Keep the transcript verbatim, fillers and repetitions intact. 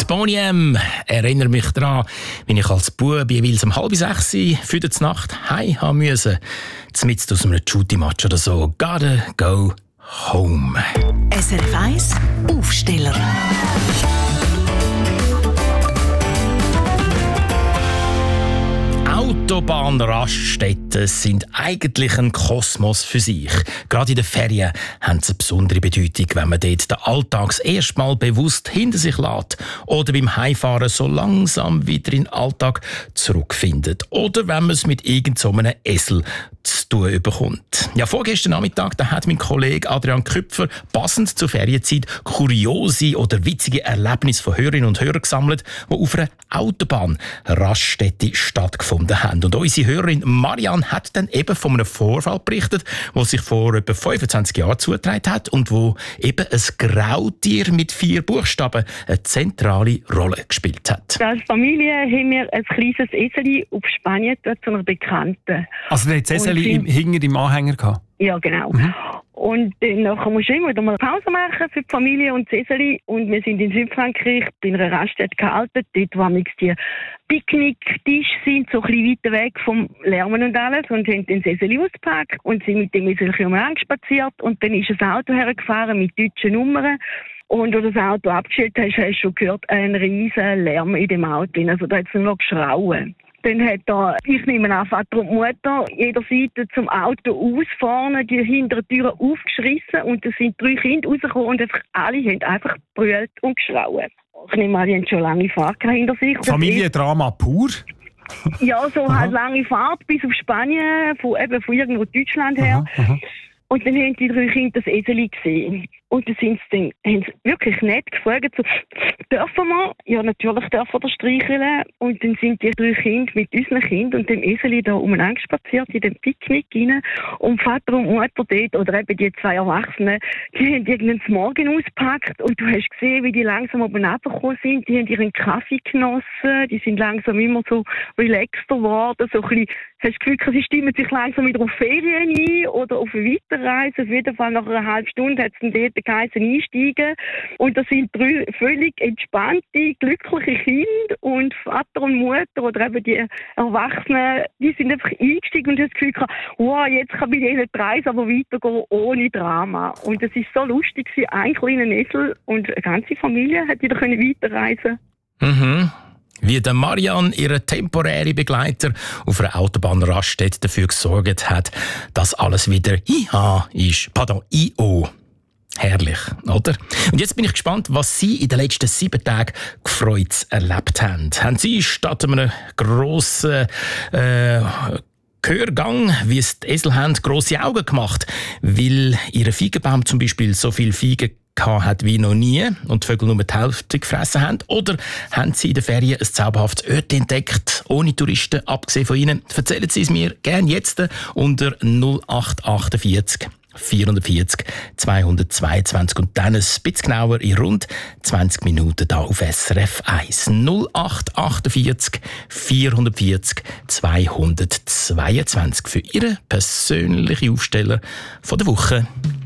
Boney M. Erinnere mich daran, wenn ich als Bub jeweils um halb sechs für die Nacht heim haben musste. Zumindest aus einem Shooty-Match oder so. Gotta go home. S R F eins Aufsteller. Autobahnraststätten sind eigentlich ein Kosmos für sich. Gerade in den Ferien haben sie eine besondere Bedeutung, wenn man dort den Alltag das erste Mal bewusst hinter sich lässt oder beim Heimfahren so langsam wieder in den Alltag zurückfindet oder wenn man es mit irgendeinem Esel zu tun bekommt. Ja, vorgestern Nachmittag da hat mein Kollege Adrian Küpfer passend zur Ferienzeit kuriose oder witzige Erlebnisse von Hörerinnen und Hörern gesammelt, die auf einer Autobahnraststätte stattgefunden haben. Und unsere Hörerin Marianne hat dann eben von einem Vorfall berichtet, der sich vor etwa fünfundzwanzig Jahren zugetragen hat und wo eben ein Grautier mit vier Buchstaben eine zentrale Rolle gespielt hat. Als Familie haben wir ein kleines Eseli auf Spanien dort zu einer Bekannten. Also der hat das Eseli im, hinter im Anhänger gehabt? Ja, genau. Mhm. Und dann nachher musst du immer wieder mal Pause machen für die Familie und das Eseli. Und wir sind in Südfrankreich bei einer Raststätte gehalten, dort wo die Picknicktische sind, so ein bisschen weiter weg vom Lärmen und alles. Und haben dann das Eseli ausgepackt und sind mit dem Eseli umeinander spaziert. Und dann ist ein Auto hergefahren mit deutschen Nummern. Und als du das Auto abgestellt hast, hast du schon gehört, einen riesen Lärm in dem Auto. Also da hat es nur noch geschrauen. Dann hat da, ich nehme an, Vater und Mutter jeder Seite zum Auto aus, vorne die hinteren Türen aufgeschrissen und da sind drei Kinder rausgekommen und einfach alle haben einfach gebrüllt und geschrauen. Ich nehme an, die haben schon lange Fahrt hinter sich. Familiendrama pur? Ja, so aha. Halt lange Fahrt bis auf Spanien, von, eben von irgendwo Deutschland her. Aha, aha. Und dann haben die drei Kinder das Eseli gesehen. Und dann sind sie dann, haben sie wirklich nett gefragt, so, dürfen wir? Ja, natürlich dürfen wir streicheln. Und dann sind die drei Kinder mit unseren Kindern und dem Eseli da umeinander spaziert in den Picknick rein. Und Vater und Mutter dort, oder eben die zwei Erwachsenen, die haben irgendeinen Morgen ausgepackt und du hast gesehen, wie die langsam oben runtergekommen sind. Die haben ihren Kaffee genossen, die sind langsam immer so relaxter geworden, so ein bisschen, hast du das Gefühl, sie stimmen sich langsam wieder auf Ferien ein oder auf eine Weiterreise. Auf jeden Fall nach einer halben Stunde hat es dann dort geheißen einsteigen. Und das sind drei völlig entspannte, glückliche Kinder und Vater und Mutter oder eben die Erwachsenen, die sind einfach eingestiegen und haben das Gefühl gehabt, wow, jetzt kann bei denen die Reise aber weitergehen ohne Drama. Und es ist so lustig, ein kleiner Esel und eine ganze Familie hat wieder weiterreisen können. Mhm. Wie der Marianne, ihre temporäre Begleiter, auf einer Autobahnraststätte dafür gesorgt hat, dass alles wieder I H ist. Pardon, I O. Herrlich, oder? Und jetzt bin ich gespannt, was Sie in den letzten sieben Tagen gefreut erlebt haben. Haben Sie statt einem grossen äh, Gehörgang, wie es die Esel haben, grosse Augen gemacht, weil Ihr Feigenbaum zum Beispiel so viel Feigen hat wie noch nie und die Vögel nur die Hälfte gefressen haben? Oder haben Sie in den Ferien ein zauberhaftes Örtchen entdeckt, ohne Touristen, abgesehen von Ihnen? Erzählen Sie es mir gerne jetzt unter null acht achtundvierzig vierundvierzig zweihundertzweiundzwanzig und dann ein bisschen genauer in rund zwanzig Minuten hier auf S R F eins. null acht achtundvierzig vierundvierzig zweihundertzweiundzwanzig für Ihren persönlichen Aufsteller von der Woche.